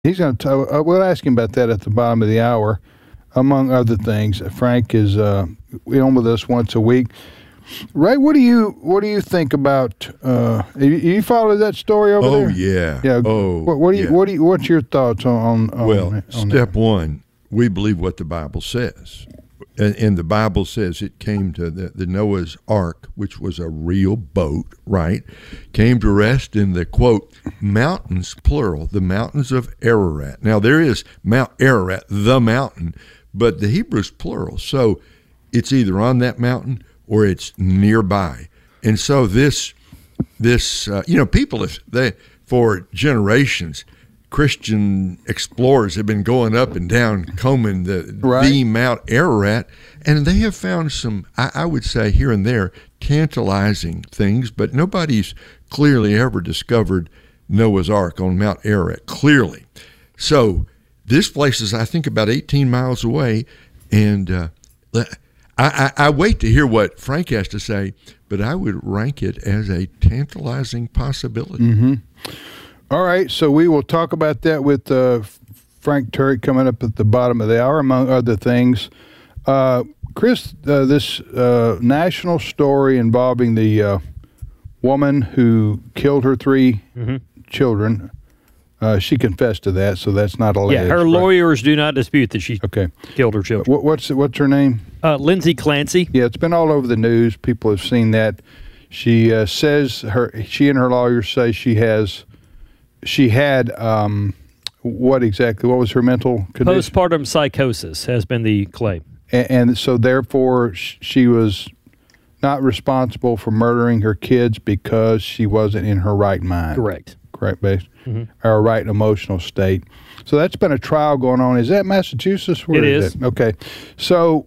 He's going to. We'll ask him about that at the bottom of the hour, among other things. Frank is on with us once a week. Ray, what do you think about? You follow that story over there? Oh yeah. Yeah. What's your thoughts on step one? We believe what the Bible says. And the Bible says it came to the Noah's Ark, which was a real boat, right? Came to rest in the, quote, mountains, plural, the mountains of Ararat. Now, there is Mount Ararat, the mountain, but the Hebrew's plural. So it's either on that mountain or it's nearby. And so this people, for generations, Christian explorers have been going up and down, combing the Mount Ararat, and they have found some, I would say here and there, tantalizing things, but nobody's clearly ever discovered Noah's Ark on Mount Ararat, clearly. So this place is, I think, about 18 miles away, and I wait to hear what Frank has to say, but I would rank it as a tantalizing possibility. Mm-hmm. All right, so we will talk about that with Frank Turek coming up at the bottom of the hour, among other things. Chris, this national story involving the woman who killed her three children, she confessed to that, so that's not alleged. Yeah, her lawyers do not dispute that she killed her children. What's her name? Lindsay Clancy. Yeah, it's been all over the news. People have seen that. She says she and her lawyers say she had what was her mental condition? Postpartum psychosis has been the claim. And so therefore she was not responsible for murdering her kids because she wasn't in her right mind. Correct, based or right emotional state. So that's been a trial going on. Is that Massachusetts? It is. Okay. So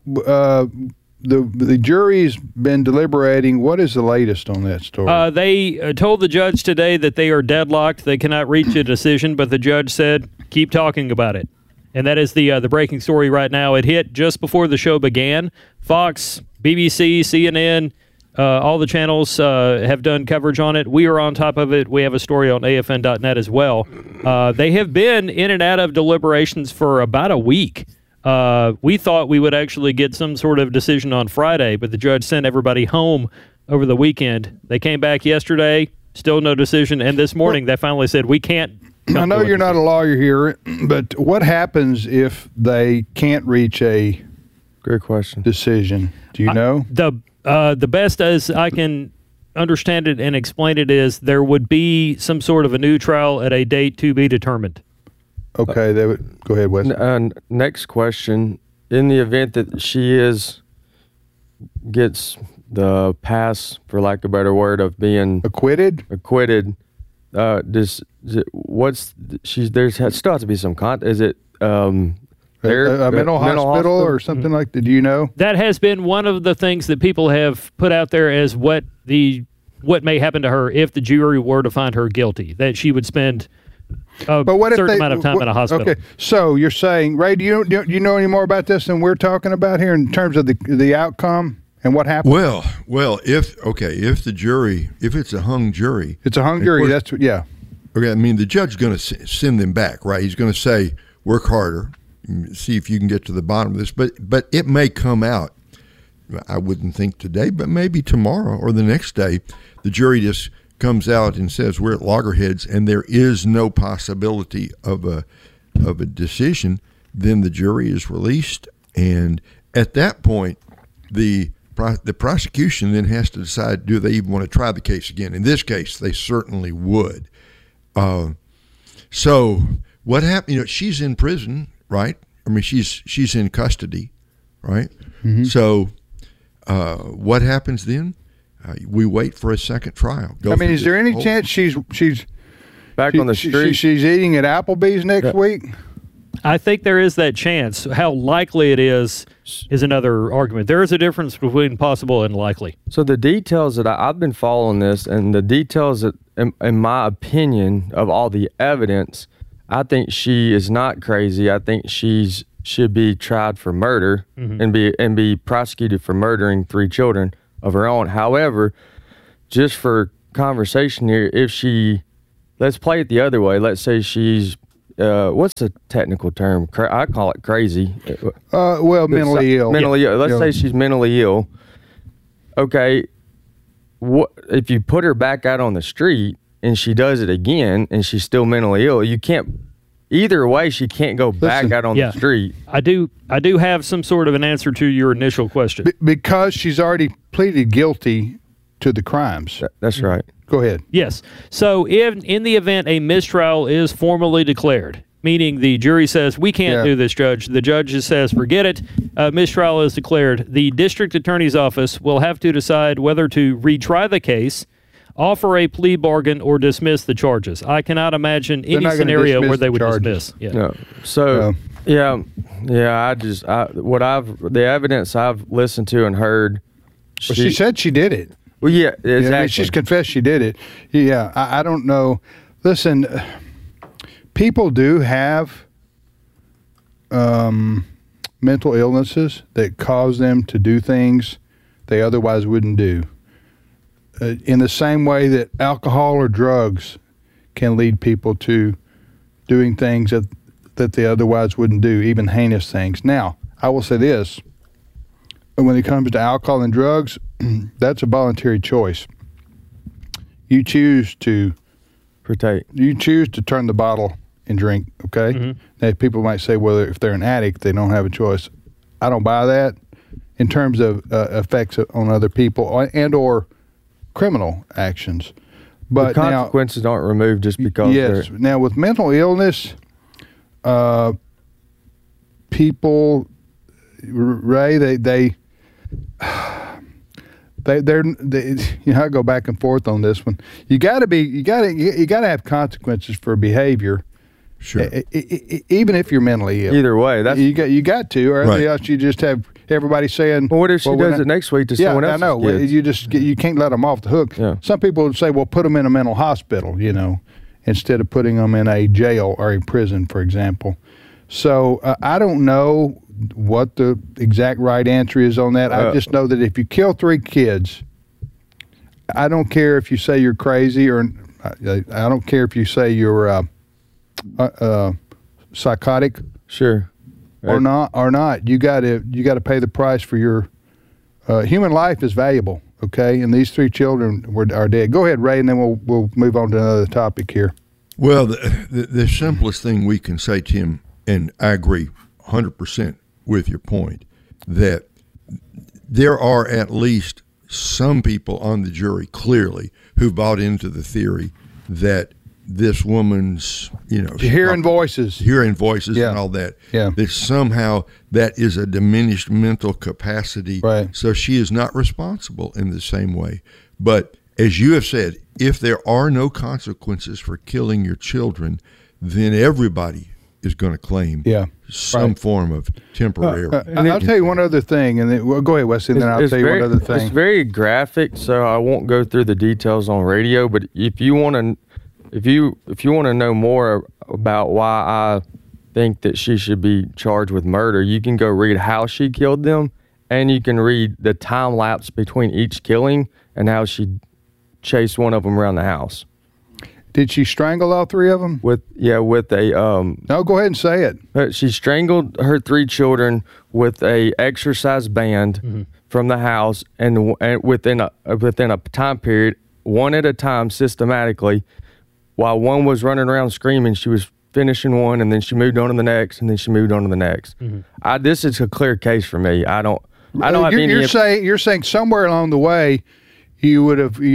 the jury's been deliberating. What is the latest on that story? They told the judge today that they are deadlocked. They cannot reach a decision, but the judge said, keep talking about it. And that is the breaking story right now. It hit just before the show began. Fox, BBC, CNN, all the channels have done coverage on it. We are on top of it. We have a story on AFN.net as well. They have been in and out of deliberations for about a week. We thought we would actually get some sort of decision on Friday, but the judge sent everybody home over the weekend. They came back yesterday, still no decision, and this morning they finally said, we can't. I know you're not a lawyer here, but what happens if they can't reach a great question decision? Do you know? The best as I can understand it and explain it is there would be some sort of a new trial at a date to be determined. Okay, go ahead, Wes. Next question. In the event that she gets the pass, for lack of a better word, of being acquitted, there still has to be some content. Is it a mental hospital or something like that? Do you know? That has been one of the things that people have put out there as what may happen to her if the jury were to find her guilty, that she would spend a certain amount of time in a hospital. Okay, so you're saying, Ray, do you know any more about this than we're talking about here in terms of the outcome and what happened? Well, if the jury, if it's a hung jury, it's a hung jury. That's yeah. Okay, I mean the judge's going to send them back, right? He's going to say, work harder, see if you can get to the bottom of this. But it may come out. I wouldn't think today, but maybe tomorrow or the next day, the jury just comes out and says we're at loggerheads and there is no possibility of a decision. Then the jury is released, and at that point, the prosecution then has to decide, do they even want to try the case again? In this case, they certainly would. So what happened? She's in prison, right? I mean, she's in custody, right? Mm-hmm. So what happens then? We wait for a second trial. Is there any chance she's back on the street? She's eating at Applebee's next week? I think there is that chance. How likely it is another argument. There is a difference between possible and likely. So the details that I've been following this, and the details that, in my opinion, of all the evidence, I think she is not crazy. I think should be tried for murder and be prosecuted for murdering 3 children of her own. However, just for conversation here, let's play it the other way. Let's say she's what's the technical term? I call it crazy. Well, mentally ill. Mentally ill. Let's say she's mentally ill. Okay, what if you put her back out on the street and she does it again and she's still mentally ill? You can't. Either way, she can't go back out on the street. I do have some sort of an answer to your initial question. Because she's already pleaded guilty to the crimes. That's right. Go ahead. Yes. So if in the event a mistrial is formally declared, meaning the jury says, we can't do this, Judge. The judge just says, forget it. Mistrial is declared. The district attorney's office will have to decide whether to retry the case, offer a plea bargain, or dismiss the charges. I cannot imagine any scenario where they would dismiss. Yeah. No. So, the evidence I've listened to and heard. She said she did it. Well, yeah, exactly. I mean, she's confessed she did it. Yeah, I don't know. Listen, people do have mental illnesses that cause them to do things they otherwise wouldn't do. In the same way that alcohol or drugs can lead people to doing things that they otherwise wouldn't do, even heinous things. Now, I will say this. When it comes to alcohol and drugs, that's a voluntary choice. You choose to partake. You choose to turn the bottle and drink, okay? Mm-hmm. Now, people might say, well, if they're an addict, they don't have a choice. I don't buy that in terms of effects on other people and or criminal actions. But the consequences aren't removed just because yes. Now, with mental illness, people, Ray, they you know, I go back and forth on this one. You got to have consequences for behavior. Sure. Even if you're mentally ill. Either way, that's you got to, or else you just have everybody saying. Well, what if she does it next week to someone else? I know. Kids? You can't let them off the hook. Yeah. Some people would say, well, put them in a mental hospital, you know, instead of putting them in a jail or a prison, for example. So I don't know what the exact right answer is on that. I just know that if you kill 3 kids, I don't care if you say you're crazy, or I don't care if you say you're psychotic, sure, or not. You got to pay the price for your human life is valuable. Okay, and these 3 children are dead. Go ahead, Ray, and then we'll move on to another topic here. Well, the simplest thing we can say, Tim, and I agree 100% with your point, that there are at least some people on the jury, clearly, who bought into the theory that this woman's, you know, hearing voices and all that, that somehow that is a diminished mental capacity, right? So she is not responsible in the same way. But as you have said, if there are no consequences for killing your children, then everybody is going to claim some form of temporary. And I'll tell you one other thing, and then, go ahead, Wesley, and then I'll tell you one other thing. It's very graphic, so I won't go through the details on radio. But if you want to know more about why I think that she should be charged with murder, you can go read how she killed them, and you can read the time lapse between each killing and how she chased one of them around the house. Did she strangle all 3 of them? With a No, go ahead and say it. She strangled her 3 children with a exercise band from the house, and within a time period, one at a time, systematically. While one was running around screaming, she was finishing one, and then she moved on to the next, and then she moved on to the next. This is a clear case for me. I don't have any. You're saying somewhere along the way, you would have.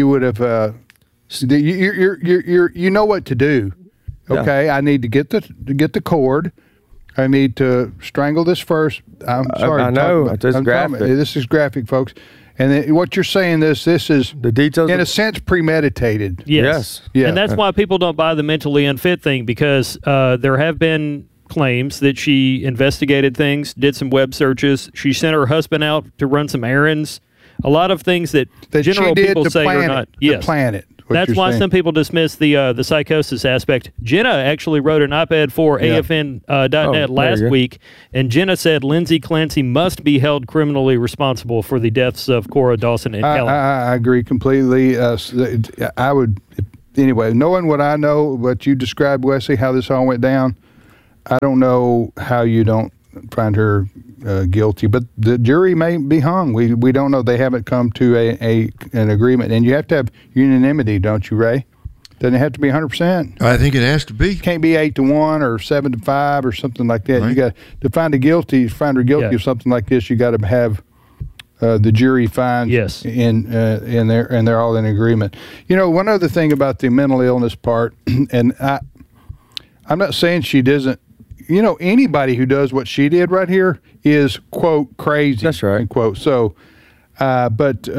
You know what to do. Okay, I need to get the cord. I need to strangle this first. I'm sorry. I know. It's graphic. This is graphic, folks. And then what you're saying, this is the details, in a sense, premeditated. Yes. Yeah. And that's why people don't buy the mentally unfit thing, because there have been claims that she investigated things, did some web searches. She sent her husband out to run some errands. A lot of things that general people say are not. Yes. To plan it. That's why some people dismiss the psychosis aspect. Jenna actually wrote an op-ed for AFN.net last week, and Jenna said Lindsay Clancy must be held criminally responsible for the deaths of Cora Dawson and Kellen. I agree completely. I would, anyway, knowing what I know, what you described, Wesley, how this all went down, I don't know how you don't find her guilty, but the jury may be hung. We don't know. They haven't come to an agreement, and you have to have unanimity, don't you, Ray? Doesn't it have to be 100%? I think it has to be. It can't be 8-1 or 7-5 or something like that. Right. You got to find her guilty of something like this. You got to have the jury finds in there, and they're all in agreement. You know, one other thing about the mental illness part, and I'm not saying she doesn't. You know, anybody who does what she did right here is, quote, crazy. That's right. End quote. So, I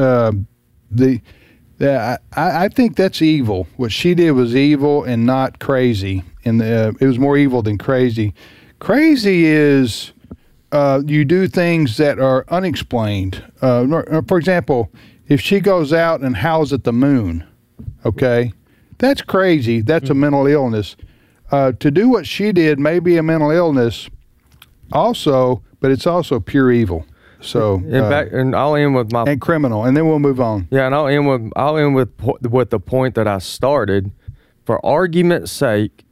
think that's evil. What she did was evil and not crazy. And it was more evil than crazy. Crazy is you do things that are unexplained. For example, if she goes out and howls at the moon, okay, that's crazy. That's a mental illness. To do what she did may be a mental illness also, but it's also pure evil. So and I'll end with my and criminal, and then we'll move on. Yeah, and I'll end with the point that I started. For argument's sake,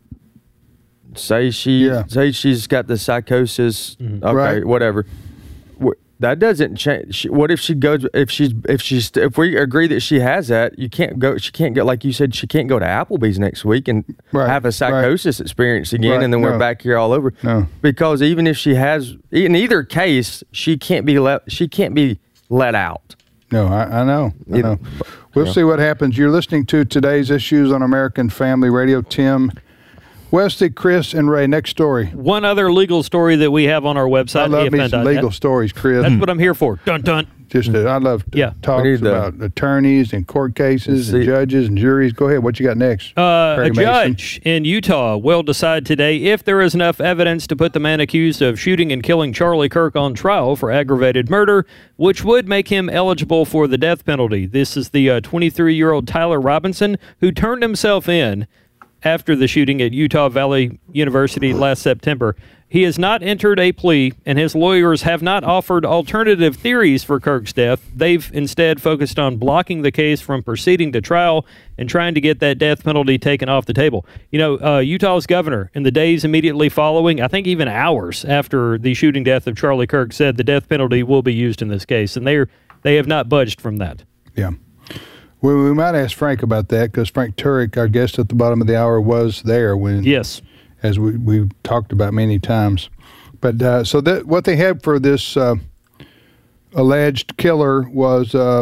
say she's got the psychosis. Okay, Right. whatever. That doesn't change. What if she goes? If we agree that she has that, you can't go. She can't go. Like you said, she can't go to Applebee's next week and have a psychosis experience again, and then we're back here all over. No. Because even if she has, in either case, she can't be let. She can't be let out. No, I know. We'll see what happens. You're listening to today's Issues on American Family Radio. Tim, Wesley, Chris, and Ray. Next story. One other legal story that we have on our website. I love me some legal stories, Chris. That's what I'm here for. Dun dun. I love talks about attorneys and court cases and judges and juries. Go ahead. What you got next? A judge in Utah will decide today if there is enough evidence to put the man accused of shooting and killing Charlie Kirk on trial for aggravated murder, which would make him eligible for the death penalty. This is the 23-year-old Tyler Robinson, who turned himself in after the shooting at Utah Valley University last September. He has not entered a plea, and his lawyers have not offered alternative theories for Kirk's death. They've instead focused on blocking the case from proceeding to trial and trying to get that death penalty taken off the table. You know, Utah's governor, in the days immediately following, I think even hours after the shooting death of Charlie Kirk, said the death penalty will be used in this case, and they have not budged from that. Yeah. Well, we might ask Frank about that because Frank Turek, our guest at the bottom of the hour, was there when, as we've talked about many times. But so that what they had for this alleged killer was a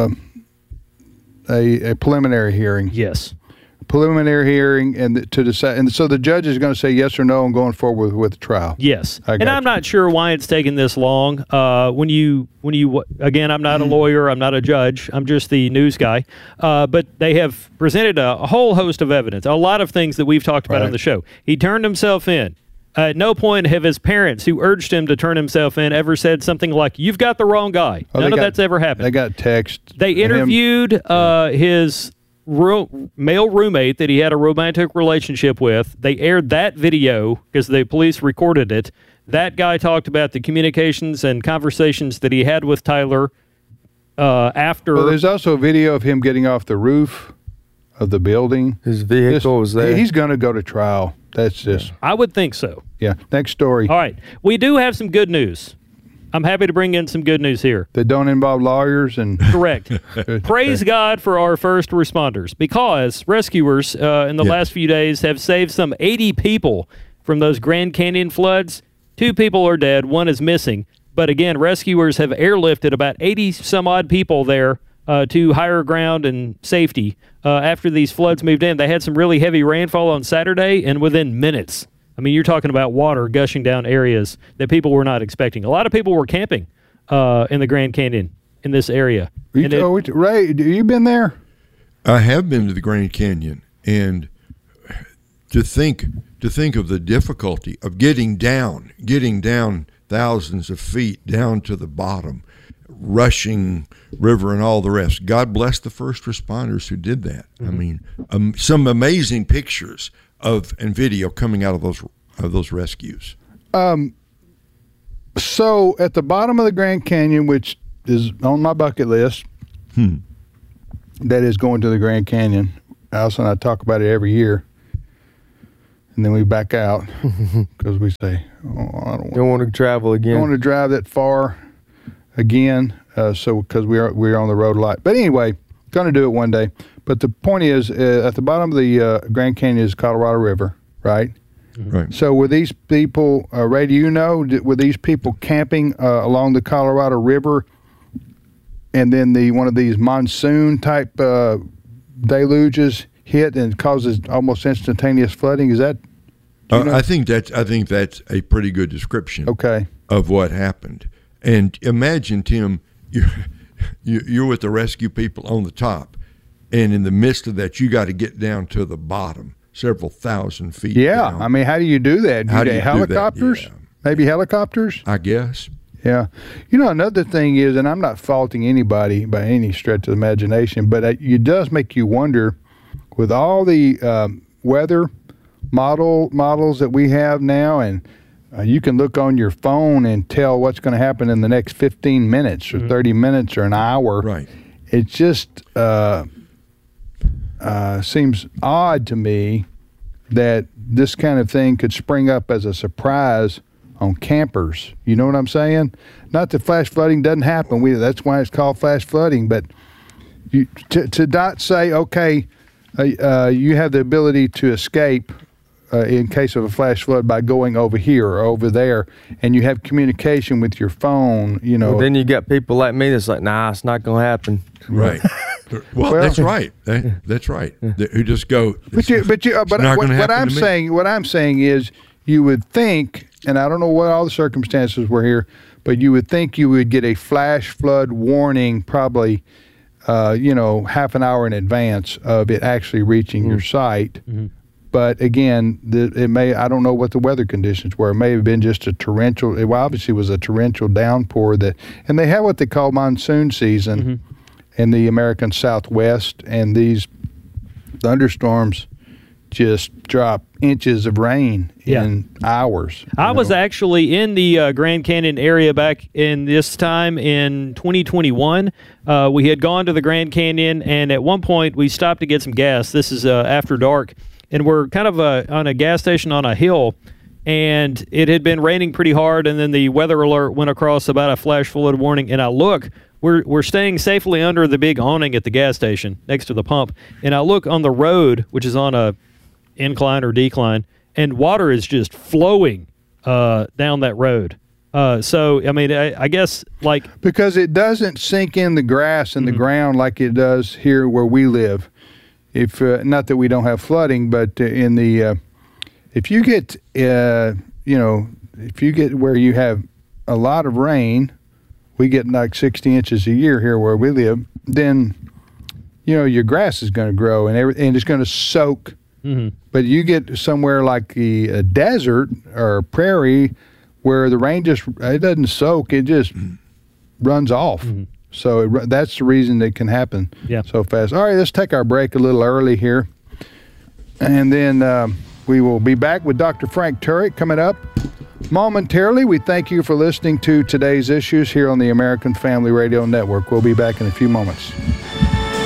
preliminary hearing. Yes. Preliminary hearing, and to decide, and so the judge is going to say yes or no and going forward with the trial. Yes, and I'm not sure why it's taken this long. When you again, I'm not a lawyer, I'm not a judge, I'm just the news guy. But they have presented a whole host of evidence, a lot of things that we've talked about on the show. He turned himself in. At no point have his parents, who urged him to turn himself in, ever said something like, "You've got the wrong guy." None of that's ever happened. They got text. They interviewed his male roommate that he had a romantic relationship with. They aired that video because the police recorded it. That guy talked about the communications and conversations that he had with Tyler after. Well, there's also a video of him getting off the roof of the building. His vehicle was there. He's going to go to trial. That's just. I would think so. Yeah. Next story. All right. We do have some good news. I'm happy to bring in some good news here. That don't involve lawyers and... Correct. Praise God for our first responders, because rescuers in the last few days have saved some 80 people from those Grand Canyon floods. 2 people are dead, 1 is missing. But again, rescuers have airlifted about 80 some odd people there to higher ground and safety after these floods moved in. They had some really heavy rainfall on Saturday, and within minutes, I mean, you're talking about water gushing down areas that people were not expecting. A lot of people were camping in the Grand Canyon in this area. Ray, have you been there? I have been to the Grand Canyon, and to think of the difficulty of getting down thousands of feet down to the bottom, rushing river and all the rest. God bless the first responders who did that. I mean, some amazing pictures and video coming out of those rescues. So at the bottom of the Grand Canyon, which is on my bucket list, that is going to the Grand Canyon. Alice and I talk about it every year. and then we back out because we say, I don't want to travel again. Don't want to drive that far again. So because we're on the road a lot. But anyway, going to do it one day. But the point is, at the bottom of the Grand Canyon is Colorado River, right? Right. So were these people, Ray, do you know, were these people camping along the Colorado River, and then one of these monsoon type deluges hit and causes almost instantaneous flooding? Is that? I think that's a pretty good description. Okay. Of what happened. And imagine, Tim, you're with the rescue people on the top, and in the midst of that, you got to get down to the bottom, several thousand feet. Yeah, down. I mean, how do you do that? How do you helicopters? do that? Yeah. Maybe helicopters? I guess. Yeah. You know, another thing is, and I'm not faulting anybody by any stretch of the imagination, but it does make you wonder, with all the weather models that we have now, and you can look on your phone and tell what's going to happen in the next 15 minutes or 30 minutes or an hour. Right. It just seems odd to me that this kind of thing could spring up as a surprise on campers. You know what I'm saying? Not that flash flooding doesn't happen. That's why it's called flash flooding. But to not say, okay, you have the ability to escape in case of a flash flood by going over here or over there, and you have communication with your phone, you know. Well, then you got people like me that's like, nah, it's not going to happen. Right. Well, that's right. That's right. Who just go. But what I'm saying is, you would think, and I don't know what all the circumstances were here, but you would think you would get a flash flood warning probably, half an hour in advance of it actually reaching your site. Mm-hmm. But again, I don't know what the weather conditions were. It may have been just a torrential. It obviously was a torrential downpour and they have what they call monsoon season in the American Southwest, and these thunderstorms just drop inches of rain in hours. I was actually in the Grand Canyon area back in this time in 2021. We had gone to the Grand Canyon, and at one point we stopped to get some gas. This is after dark. And we're kind of on a gas station on a hill, and it had been raining pretty hard, and then the weather alert went across about a flash flood warning, and I look, we're staying safely under the big awning at the gas station next to the pump, and I look on the road, which is on a incline or decline, and water is just flowing down that road. So, I mean, I guess like... Because it doesn't sink in the grass and the ground like it does here where we live. If not that we don't have flooding, but if you get where you have a lot of rain, we get like 60 inches a year here where we live, then your grass is going to grow and it's going to soak. Mm-hmm. But you get somewhere like the desert or prairie where the rain it doesn't soak, it just runs off. Mm-hmm. So that's the reason it can happen so fast. All right, let's take our break a little early here. And then we will be back with Dr. Frank Turek coming up momentarily. We thank you for listening to today's issues here on the American Family Radio Network. We'll be back in a few moments.